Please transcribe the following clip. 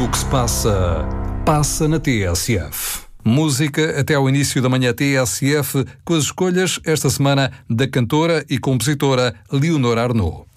que se passa, passa na TSF. Música até ao início da manhã TSF, com as escolhas esta semana da cantora e compositora Leonor Arnaud.